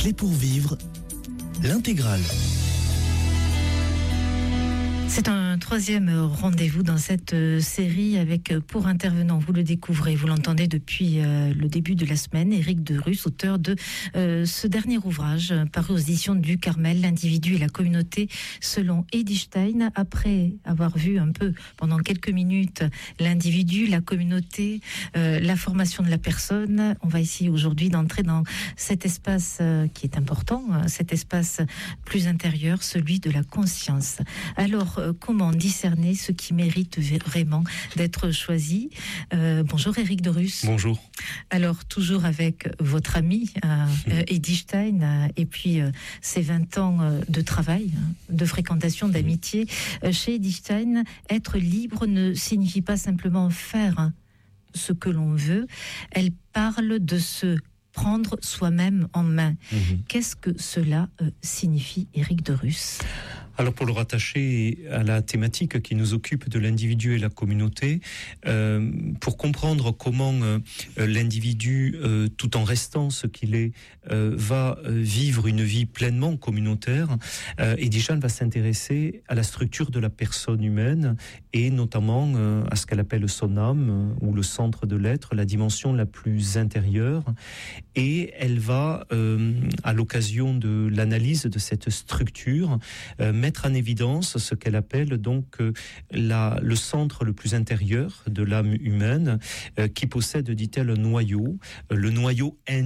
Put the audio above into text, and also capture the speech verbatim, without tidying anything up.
Clé pour vivre, l'intégrale. C'est un troisième rendez-vous dans cette série avec pour intervenant, vous le découvrez, vous l'entendez depuis euh, le début de la semaine, Éric Derusse, auteur de euh, ce dernier ouvrage paru aux éditions du Carmel, L'individu et la communauté selon Edith Stein. Après avoir vu un peu pendant quelques minutes l'individu, la communauté, euh, la formation de la personne, on va ici aujourd'hui d'entrer dans cet espace euh, qui est important, cet espace plus intérieur, celui de la conscience. Alors, comment discerner ce qui mérite vraiment d'être choisi? euh, Bonjour Éric Derusse. Bonjour. Alors, toujours avec votre ami euh, euh, Edith Stein euh, et puis euh, ces vingt ans euh, de travail, hein, de fréquentation, d'amitié. Euh, chez Edith Stein, être libre ne signifie pas simplement faire hein, ce que l'on veut. Elle parle de se prendre soi-même en main. Mmh. Qu'est-ce que cela euh, signifie, Éric Derusse? Alors pour le rattacher à la thématique qui nous occupe de l'individu et la communauté, euh, pour comprendre comment euh, l'individu, euh, tout en restant ce qu'il est, euh, va vivre une vie pleinement communautaire, euh, Edith Stein va s'intéresser à la structure de la personne humaine et notamment euh, à ce qu'elle appelle son âme euh, ou le centre de l'être, la dimension la plus intérieure. Et elle va, euh, à l'occasion de l'analyse de cette structure, euh, mettre en évidence ce qu'elle appelle donc euh, la, le centre le plus intérieur de l'âme humaine, euh, qui possède, dit-elle, un noyau, euh, le noyau